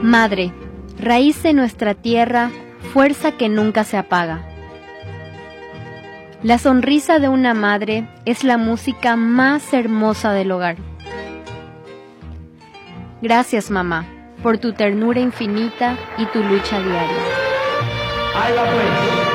Madre, raíz de nuestra tierra, fuerza que nunca se apaga. La sonrisa de una madre es la música más hermosa del hogar. Gracias, mamá, por tu ternura infinita y tu lucha diaria. Ahí va pues.